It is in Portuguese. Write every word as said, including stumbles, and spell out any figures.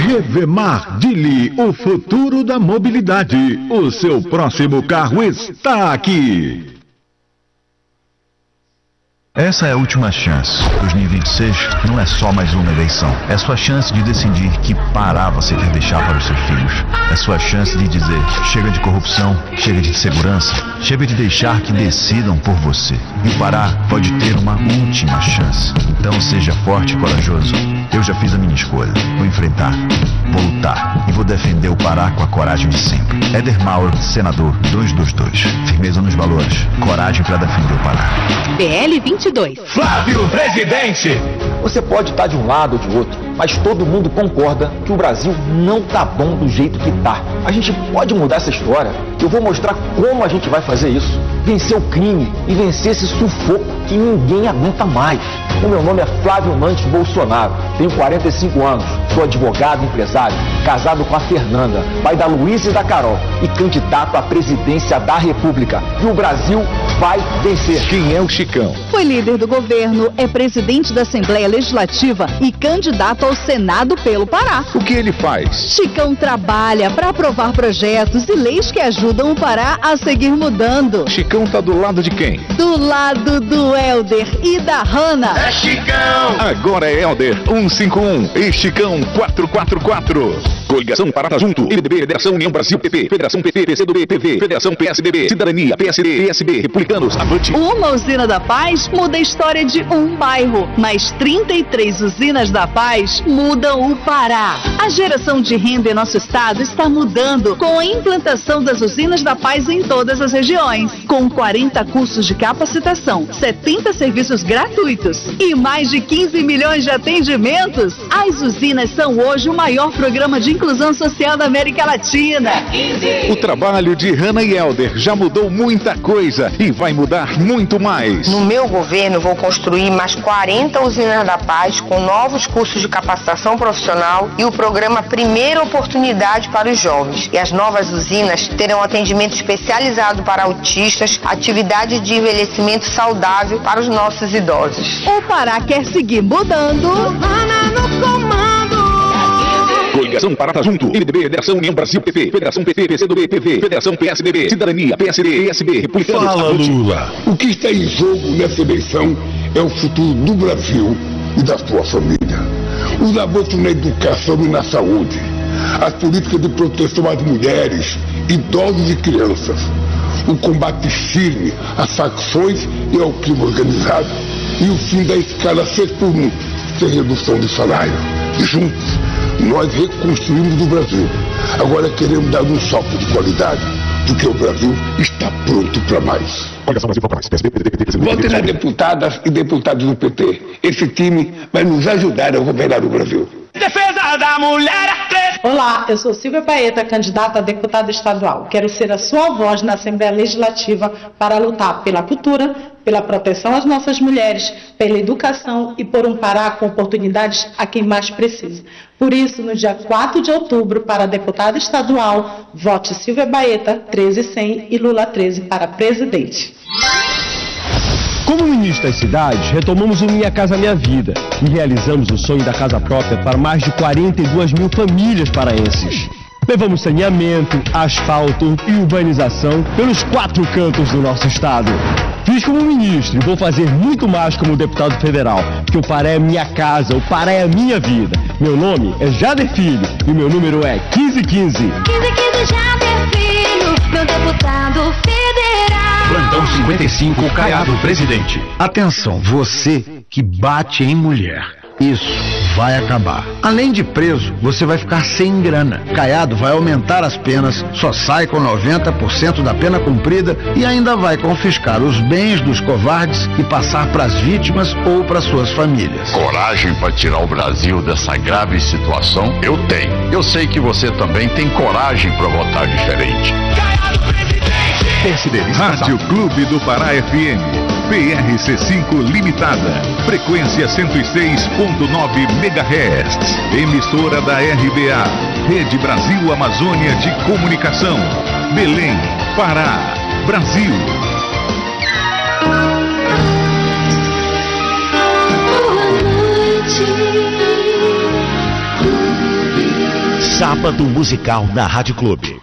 Revemar Dili, o futuro da mobilidade. O seu próximo carro está aqui. Essa é a última chance. dois mil e vinte e seis não é só mais uma eleição. É sua chance de decidir que Pará você quer deixar para os seus filhos. É sua chance de dizer: chega de corrupção, chega de insegurança, chega de deixar que decidam por você. E o Pará pode ter uma última chance. Então seja forte e corajoso. Eu já fiz a minha escolha. Vou enfrentar, vou lutar e vou defender o Pará com a coragem de sempre. Éder Maurer, senador duzentos e vinte e dois. Firmeza nos valores, coragem para defender o Pará. P L vinte e dois. Flávio Presidente! Você pode estar de um lado ou de outro, mas todo mundo concorda que o Brasil não tá bom do jeito que tá. A gente pode mudar essa história. Eu vou mostrar como a gente vai fazer isso. Vencer o crime e vencer esse sufoco que ninguém aguenta mais. O meu nome é Flávio Nantes Bolsonaro, tenho quarenta e cinco anos, sou advogado, empresário, casado com a Fernanda, pai da Luísa e da Carol e candidato à presidência da República. E o Brasil vai vencer. Quem é o Chicão? Foi líder do governo, é presidente da Assembleia Legislativa e candidato ao Senado pelo Pará. O que ele faz? Chicão trabalha para aprovar projetos e leis que ajudam o Pará a seguir mudando. Chicão tá do lado de quem? Do lado do Helder e da Hanna. É Chicão! Agora é Helder cento e cinquenta e um e Chicão quatrocentos e quarenta e quatro. Coligação Pará Junto, M D B, Federação União Brasil, P P, Federação P T, P C do B, P V, Federação P S D B, Cidadania, P S D, P S B, Republicanos, Avante. Uma usina da Paz muda a história de um bairro, mas trinta e três usinas da Paz mudam o Pará. A geração de renda em nosso estado está mudando com a implantação das usinas da Paz em todas as regiões, com quarenta cursos de capacitação, setenta serviços gratuitos e mais de quinze milhões de atendimentos. As usinas são hoje o maior programa de inclusão social da América Latina. O trabalho de Hanna e Helder já mudou muita coisa e vai mudar muito mais. No meu governo, vou construir mais quarenta usinas da Paz com novos cursos de capacitação profissional e o programa Primeira Oportunidade para os Jovens. E as novas usinas terão atendimento especializado para autistas, atividade de envelhecimento saudável para os nossos idosos. O Pará quer seguir mudando. Hanna no comando. Coligação Pará Junto, M D B, Federação União Brasil, P P, Federação P T, P C do B, P V, Federação P S D B, Cidadania, P S D, P S B, Republicanos. Fala, Lula. O que está em jogo nessa eleição é o futuro do Brasil e da sua família. Os avanços na educação e na saúde, as políticas de proteção às mulheres, idosos e crianças, o combate firme às facções e ao crime organizado e o fim da escala seis por um, sem redução de salário. E juntos, nós reconstruímos o Brasil. Agora queremos dar um salto de qualidade, porque o Brasil está pronto para mais. Votem nas deputadas e deputados do P T. Esse time vai nos ajudar a governar o Brasil. Defesa da mulher. Olá, eu sou Silvia Paeta, candidata a deputada estadual. Quero ser a sua voz na Assembleia Legislativa para lutar pela cultura, pela proteção às nossas mulheres, pela educação e por um Pará com oportunidades a quem mais precisa. Por isso, no dia quatro de outubro, para deputada estadual, vote Silvia Baeta, treze cem e Lula treze para presidente. Como ministro das cidades, retomamos o Minha Casa Minha Vida e realizamos o sonho da casa própria para mais de quarenta e duas mil famílias paraenses. Levamos saneamento, asfalto e urbanização pelos quatro cantos do nosso estado. Fiz como ministro e vou fazer muito mais como deputado federal, porque o Pará é minha casa, o Pará é a minha vida. Meu nome é Jader Filho e meu número é quinze quinze. quinze quinze Jader Filho, meu deputado federal. Plantão cinquenta e cinco, Caiado Presidente. Atenção, você que bate em mulher. Isso vai acabar. Além de preso, você vai ficar sem grana. Caiado vai aumentar as penas, só sai com noventa por cento da pena cumprida e ainda vai confiscar os bens dos covardes e passar para as vítimas ou para suas famílias. Coragem para tirar o Brasil dessa grave situação? Eu tenho. Eu sei que você também tem coragem para votar diferente. Rádio Clube do Pará F M, P R C cinco Limitada, frequência cento e seis ponto nove megahertz, emissora da R B A, Rede Brasil Amazônia de Comunicação, Belém, Pará, Brasil. Boa noite. Sábado Musical na Rádio Clube.